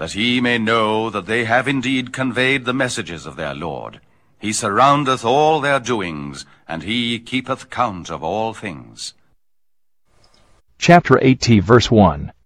that ye may know that they have indeed conveyed the messages of their Lord. He surroundeth all their doings, and he keepeth count of all things. Chapter 80, verse 1.